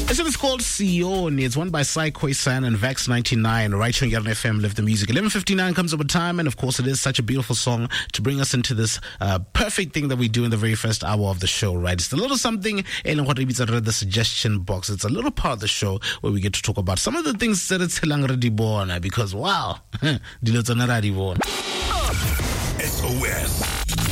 This one is called Sione. It's won by Sai Khoisan and Vax 99. Right here on Yarn FM, Live the Music. 11:59 comes up with time, and of course, it is such a beautiful song to bring us into this perfect thing that we do in the very first hour of the show, right? It's a little something in what we read the suggestion box. It's a little part of the show where we get to talk about some of the things that it's already born, because wow, dilo tsona ra di bona. SOS.